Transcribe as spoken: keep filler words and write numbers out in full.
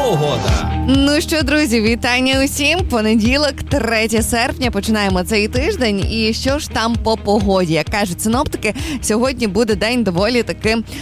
Погода. Ну що, друзі, вітання усім. Понеділок, третє серпня, починаємо цей тиждень. І що ж там по погоді? Як кажуть синоптики, сьогодні буде день доволі таки